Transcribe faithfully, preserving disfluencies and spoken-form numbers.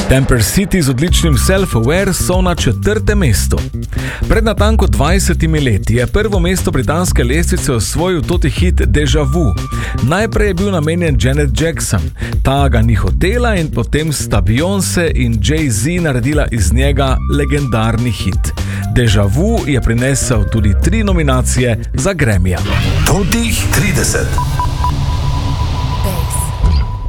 Temper City z odličnim Self-Aware so na četrtem mestu. Pred natanko dvajsetimi leti je prvo mesto britanske lestvice osvojil toti hit Deja Vu. Najprej je bil namenjen Janet Jackson, ta ga ni hotela in potem sta Beyoncé in Jay-Z naredila iz njega legendarni hit. Deja Vu je prinesel tudi tri nominacije za Grammyja. Totih trideset.